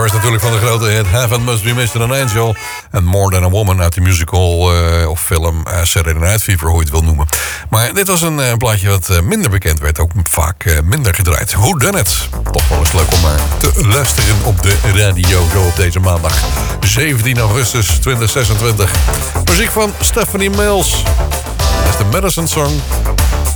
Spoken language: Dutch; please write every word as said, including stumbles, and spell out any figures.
was natuurlijk van de grote hit Heaven Must Be Missing an Angel. En More Than a Woman uit de musical uh, of film uh, Saturday Night Fever, hoe je het wil noemen. Maar dit was een uh, plaatje wat uh, minder bekend werd. Ook vaak uh, minder gedraaid. Who Done It? Toch wel eens leuk om maar te luisteren op de radio zo op deze maandag. zeventien augustus tweeduizend zesentwintig. Muziek van Stephanie Mills. Dat is de Medicine Song.